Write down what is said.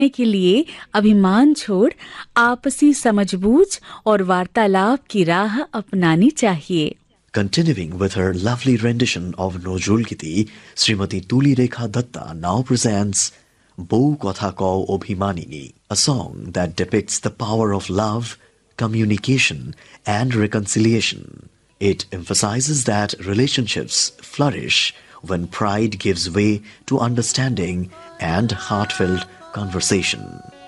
के लिए अभिमान छोड़ आपसी समझबूझ और वार्तालाप की राह अपनानी चाहिए। Continuing with her lovely rendition of Nojul Giti, Srimati Tuli Rekha Datta now presents Bou Kotha Kau Obhimanini, a song that depicts the power of love, communication and reconciliation. It emphasizes that relationships flourish when pride gives way to understanding and heartfelt conversation.